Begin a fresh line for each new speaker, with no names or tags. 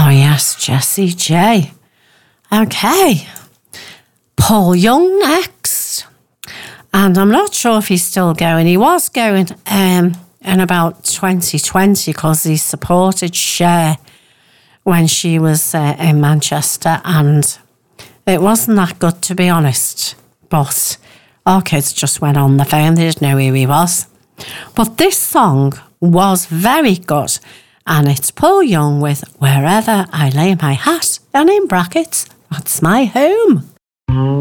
Oh, yes, Jessie J. Okay. Paul Young next. And I'm not sure if he's still going. He was going in about 2020 because he supported Cher when she was in Manchester, and it wasn't that good, to be honest. But our kids just went on the phone. They didn't know who he was. But this song was very good. And it's Paul Young with Wherever I Lay My Hat, and in brackets, that's my home.